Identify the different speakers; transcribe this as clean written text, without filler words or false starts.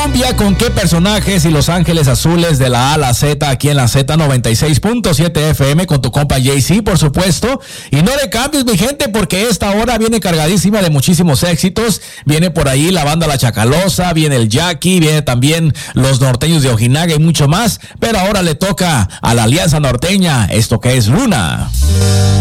Speaker 1: cumbia con qué personajes y Los Ángeles Azules de la A a la Z aquí en la Z96.7 FM con tu compa Jay-Z, por supuesto. Y no le cambies, mi gente, porque esta hora viene cargadísima de muchísimos éxitos. Viene por ahí la banda La Chacalosa, viene el Jackie, viene también los norteños de Ojinaga y mucho más. Pero ahora le toca a la Alianza Norteña, esto que es Luna.